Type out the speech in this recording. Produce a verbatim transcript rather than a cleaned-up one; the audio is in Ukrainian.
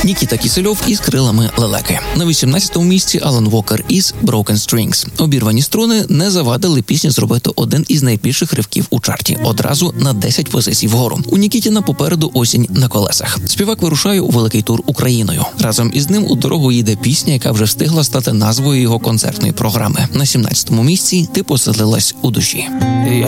Нікіта Кісельов із крилами лелеки. На вісімнадцятому місці Алан Вокер із Broken Strings. Обірвані струни не завадили пісні зробити один із найбільших ривків у чарті. Одразу на десять позицій вгору. У Нікітіна попереду осінь на колесах. Співак вирушає у великий тур Україною. Разом із ним у дорогу їде пісня, яка вже встигла стати назвою його концертної програми. На сімнадцятому місці «Ти поселилась у душі».